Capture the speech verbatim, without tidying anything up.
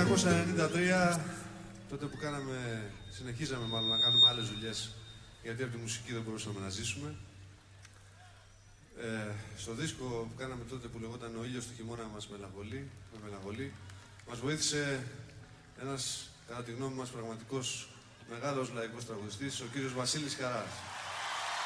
εννιακόσια ενενήντα τρία, τότε που κάναμε, συνεχίζαμε μάλλον να κάνουμε άλλες δουλειές, γιατί από τη μουσική δεν μπορούσαμε να ζήσουμε. Ε, στο δίσκο που κάναμε τότε που λεγόταν «Ο ήλιος του χειμώνα μας μελαγχολεί», με μελαγχολεί, μας βοήθησε ένας, κατά τη γνώμη μας, πραγματικός μεγάλος λαϊκός τραγουδιστής, ο κύριος Βασίλης Καράς.